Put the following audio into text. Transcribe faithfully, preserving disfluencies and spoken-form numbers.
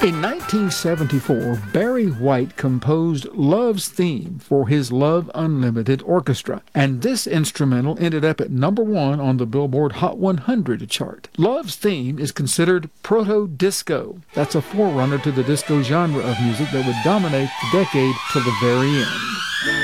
In nineteen seventy-four, Barry White composed Love's Theme for his Love Unlimited Orchestra, and this instrumental ended up at number one on the Billboard Hot one hundred chart. Love's Theme is considered proto-disco. That's a forerunner to the disco genre of music that would dominate the decade till the very end.